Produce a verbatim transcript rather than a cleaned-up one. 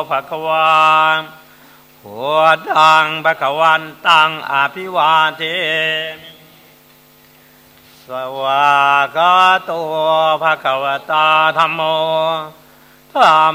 ภควาพุทธังภควันตังอภิวาเทมิสวากขาโตภควตาธัมโมธัม